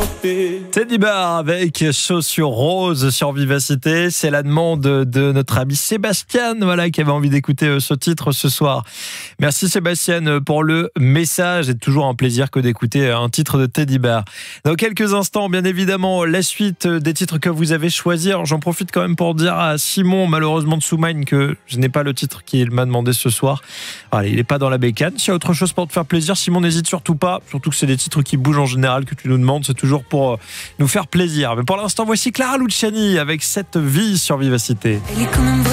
Teddy Bear avec Chaussures Roses sur Vivacité. C'est la demande de notre ami Sébastien, voilà, qui avait envie d'écouter ce titre ce soir. Merci Sébastien pour le message. C'est toujours un plaisir que d'écouter un titre de Teddy Bear. Dans quelques instants, bien évidemment, la suite des titres que vous avez choisis. Alors, j'en profite quand même pour dire à Simon, malheureusement de Soumagne, que je n'ai pas le titre qu'il m'a demandé ce soir. Allez, il n'est pas dans la bécane. S'il y a autre chose pour te faire plaisir, Simon, n'hésite surtout pas. Surtout que c'est des titres qui bougent en général, que tu nous demandes. C'est toujours pour nous faire plaisir. Mais pour l'instant, voici Clara Luciani avec Cette vie sur Vivacité.